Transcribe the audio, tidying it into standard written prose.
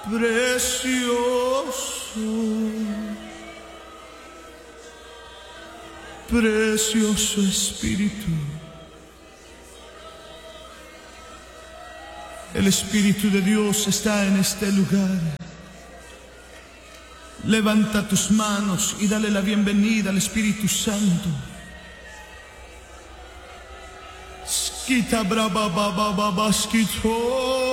Precioso, precioso Espíritu. El Espíritu de Dios está en este lugar. Levanta tus manos y dale la bienvenida al Espíritu Santo. Skita braba baba baba skito.